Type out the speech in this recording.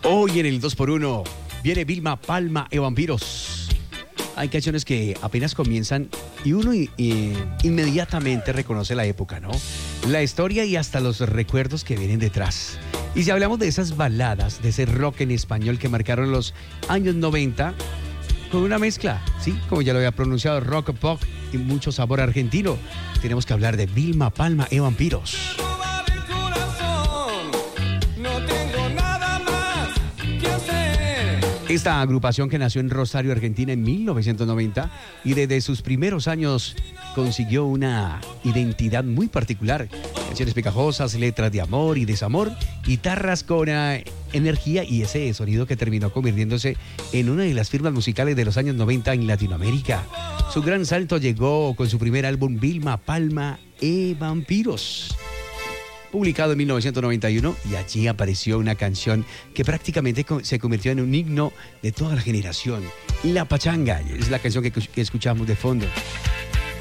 Hoy en el 2x1 viene Vilma Palma y Vampiros. Hay canciones que apenas comienzan y uno inmediatamente reconoce la época, ¿no? La historia y hasta los recuerdos que vienen detrás. Y si hablamos de esas baladas, de ese rock en español que marcaron los años 90, con una mezcla, ¿sí? Como ya lo había pronunciado, rock, pop y mucho sabor argentino, tenemos que hablar de Vilma Palma y Vampiros. Esta agrupación que nació en Rosario, Argentina en 1990 y desde sus primeros años consiguió una identidad muy particular. Canciones pegajosas, letras de amor y desamor, guitarras con energía y ese sonido que terminó convirtiéndose en una de las firmas musicales de los años 90 en Latinoamérica. Su gran salto llegó con su primer álbum Vilma Palma y Vampiros, publicado en 1991, y allí apareció una canción que prácticamente se convirtió en un himno de toda la generación. La Pachanga es la canción que escuchamos de fondo.